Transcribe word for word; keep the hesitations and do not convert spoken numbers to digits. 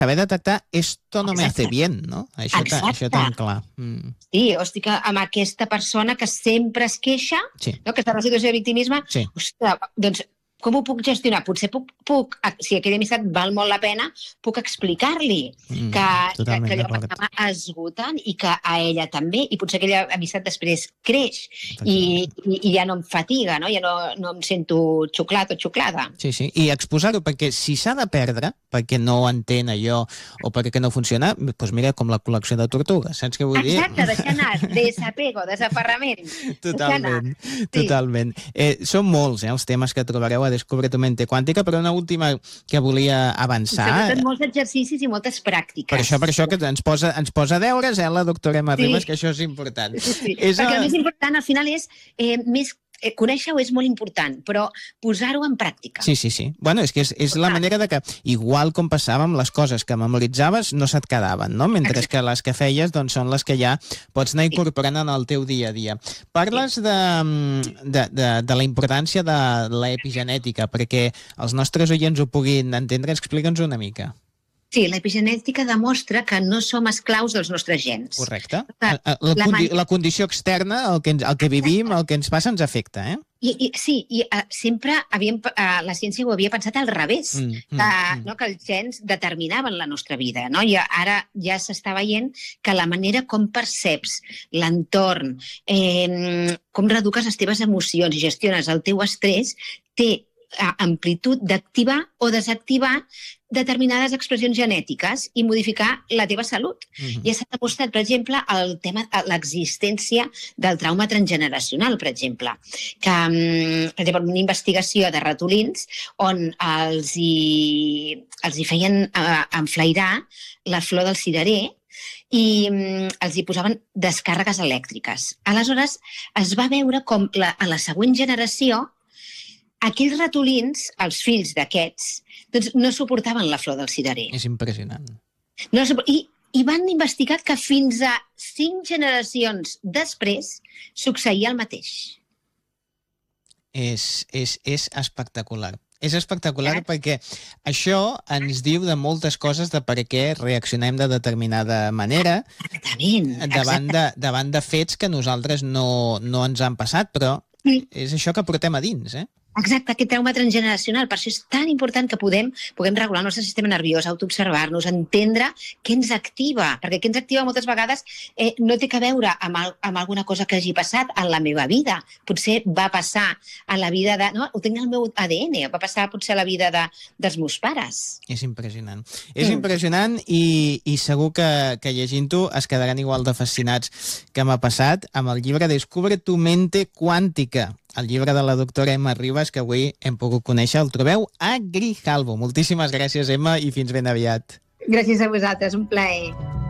Saber detectar esto no me hace bien, no? Això, ta, això tan clar. Mm. Sí, hosti, que amb aquesta persona que sempre es queixa, sí. no? Que està en una situació de victimisme, sí. ostres, doncs com ho puc gestionar? Potser puc, puc si aquella amistat val molt la pena, puc explicar-li mm, que, que, que allò m'estava esgotant i que a ella també, i potser aquella amistat després creix i, i, i ja no em fatiga, no? Ja no, no em sento xuclat o xuclada. Sí, sí, i exposar-ho, perquè si s'ha de perdre, perquè no entén allò o perquè no funciona, doncs mira, com la col·lecció de tortugues, saps què vull dir? Exacte, deixar anar, desapego, desaferrament. Totalment, totalment. Sí. Eh, són molts eh, els temes que trobareu a Descubre tu mente quàntica, però una última que volia avançar. Sobretot molts exercicis i moltes pràctiques. Per això, per això que ens posa, ens posa deures, eh, la doctora Emma sí. Ribas, que això és important. Sí, sí. És perquè a... el més important al final és eh, més Eh, conèixer-ho és molt important, però posar-ho en pràctica. Sí, sí, sí. Bueno, és que és, és la manera de que, igual com passava amb les coses que memoritzaves, no se't quedaven, no? Mentre Exacte. Que les que feies doncs, són les que ja pots anar incorporant en el teu dia a dia. Parles de, de, de, de la importància de l'epigenètica, perquè els nostres oients ho puguin entendre. Explica'ns una mica. Sí, l'epigenètica demostra que no som esclaus dels nostres gens. Correcte. La, la, la, condi la condició externa, el que, ens, el que vivim, el que ens passa, ens afecta, eh? I, i, sí, i uh, sempre havíem, uh, la ciència ho havia pensat al revés, mm, mm, que, mm. No, que els gens determinaven la nostra vida, no? I ara ja s'està veient que la manera com perceps l'entorn, eh, com reeduques les teves emocions i gestiones el teu estrès, té amplitud d'activar o desactivar determinades expressions genètiques i modificar la teva salut. Mm-hmm. Ja s'ha demostrat, per exemple, el tema, l'existència del trauma transgeneracional, per exemple, que, per exemple, una investigació de ratolins on els hi, els hi feien uh, enflairar la flor del cirerer i um, els hi posaven descàrregues elèctriques. Aleshores, es va veure com la, a la següent generació aquells ratolins, els fills d'aquests, doncs no suportaven la flor del cirerer. És impressionant. No, i, I van investigar que fins a cinc generacions després succeïa el mateix. És, és, és espectacular. És espectacular eh? Perquè això ens diu de moltes coses de per què reaccionem de determinada manera davant de, davant de fets que nosaltres no, no ens han passat, però sí. És això que portem a dins, eh? Exacte, aquest trauma transgeneracional. Per això és tan important que podem, puguem regular el nostre sistema nerviós, autoobservar-nos, entendre què ens activa, perquè què ens activa moltes vegades eh, no té que veure amb, el, amb alguna cosa que hagi passat en la meva vida. Potser va passar en la vida de... No, ho tinc al meu A D N, va passar potser a la vida de, dels meus pares. És impressionant. És mm. impressionant i, i segur que, que llegint-ho es quedaran igual de fascinats que m'ha passat amb el llibre Descubre tu mente quàntica, el llibre de la doctora Emma Ribas, que avui hem pogut conèixer. El trobeu a Grijalbo. Moltíssimes gràcies, Emma, i fins ben aviat. Gràcies a vosaltres, un plaer.